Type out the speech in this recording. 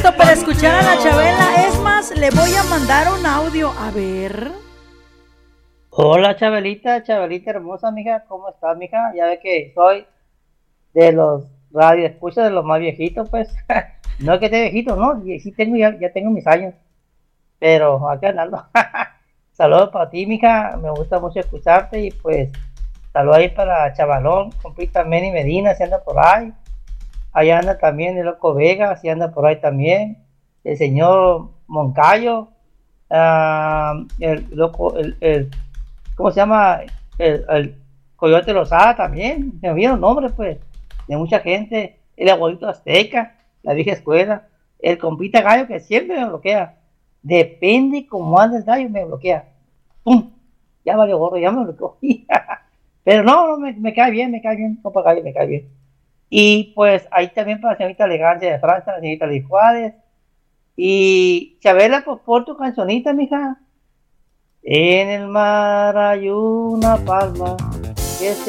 Para escuchar a la Chabela, es más, le voy a mandar un audio, a ver. Hola Chabelita, Chabelita hermosa, mija, ¿cómo estás, mija? Ya ve que soy de los radioescuchas de los más viejitos, pues. No es que esté viejito, ¿no? Y sí tengo, ya tengo mis años, pero acá andando. Saludos para ti, mija, me gusta mucho escucharte y pues saludos ahí para Chavalón, compita Manny Medina, si anda por ahí. Allá anda también el Loco Vega, si anda por ahí también. El señor Moncayo, el loco, ¿cómo se llama? El Coyote Lozada también, me olvidan los nombres, pues, de mucha gente. El abuelito Azteca, la vieja escuela, el compita Gallo que siempre me bloquea. Depende cómo anda el gallo, me bloquea. ¡Pum! Ya valió gorro, ya me bloqueó. Pero no, me cae bien, compa Gallo, me cae bien. Y pues ahí también para la señorita Elegancia de Francia, la señorita Liz Juárez. Y Chabela, pues por tu cancionita, mija. En el mar hay una palma que se